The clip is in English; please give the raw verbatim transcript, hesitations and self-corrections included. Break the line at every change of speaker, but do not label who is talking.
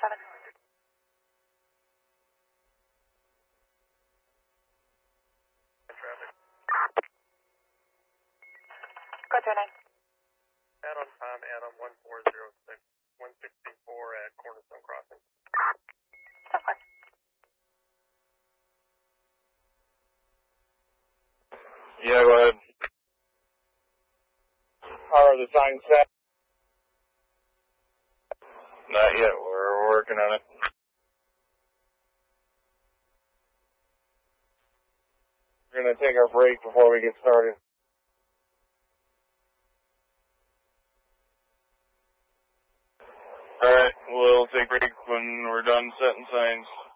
seven.
Traffic.
Go zero nine.
Adam, Tom, Adam, one four zero six, one sixty-four at Cornerstone Crossing.
So far.
Yeah, go ahead.
How are the signs set?
Not yet. We're working on it.
We're going to take our break before we get started.
Alright, we'll take a break when we're done setting signs.